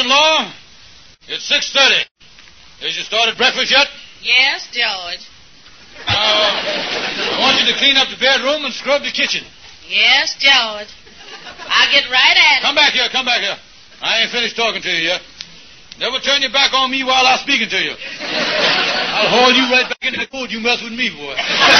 Mother-in-law, it's 6:30. Has you started breakfast yet? Yes, George. I want you to clean up the bedroom and scrub the kitchen. Yes, George. I'll get right at it. Come back here. I ain't finished talking to you yet. Never turn your back on me while I'm speaking to you. I'll haul you right back into the court. You mess with me, boy.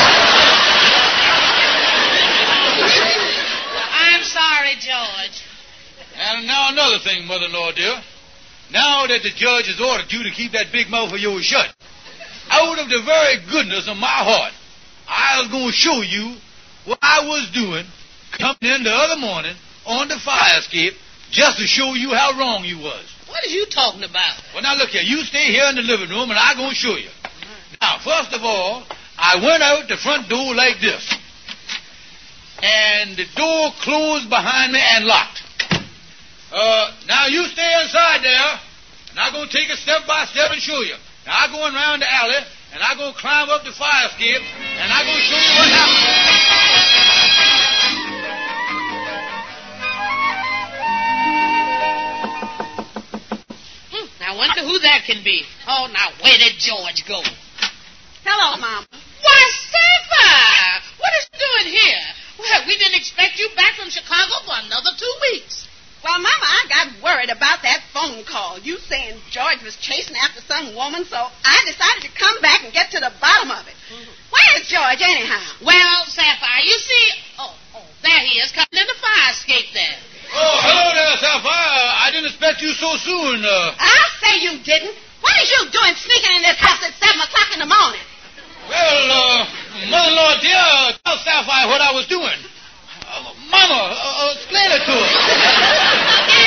I'm sorry, George. And now another thing, mother-in-law, dear. Now that the judge has ordered you to keep that big mouth of yours shut, out of the very goodness of my heart, I was going to show you what I was doing coming in the other morning on the fire escape just to show you how wrong you was. What are you talking about? Well, now, look here. You stay here in the living room, and I'm going to show you. Now, first of all, I went out the front door like this. And the door closed behind me and locked. Now, you stay inside there, and I'm going to take it step by step and show you. Now, I'm going around the alley, and I'm going to climb up the fire escape, and I'm going to show you what happened. I wonder who that can be. Oh, now, where did George go? Hello, Mama. Why, Sapphire! What is you doing here? Well, we didn't expect you back from Chicago for another 2 weeks. Well, Mama, I got worried about that phone call. You saying George was chasing after some woman, so I decided to come back and get to the bottom of it. Where's George, anyhow? Well, Sapphire, you see... Oh, there he is, coming in the fire escape there. Oh, hello there, Sapphire. I didn't expect you so soon. I'll say you didn't. What is you doing sneaking in this house at 7 o'clock in the morning? Well, mother-in-law, dear, tell Sapphire what I was doing. Mama, explain it to her.